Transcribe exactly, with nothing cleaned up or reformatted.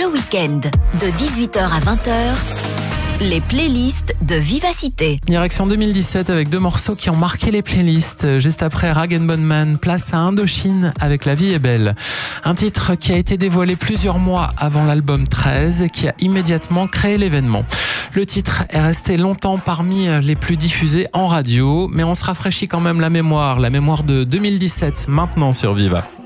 le week-end, de dix-huit heures à vingt heures, les playlists de Vivacité. Direction deux mille dix-sept avec deux morceaux qui ont marqué les playlists. Juste après Rag and Bone Man, place à Indochine avec La vie est belle. Un titre qui a été dévoilé plusieurs mois avant l'album treize et qui a immédiatement créé l'événement. Le titre est resté longtemps parmi les plus diffusés en radio, mais on se rafraîchit quand même la mémoire, la mémoire de deux mille dix-sept maintenant sur Viva.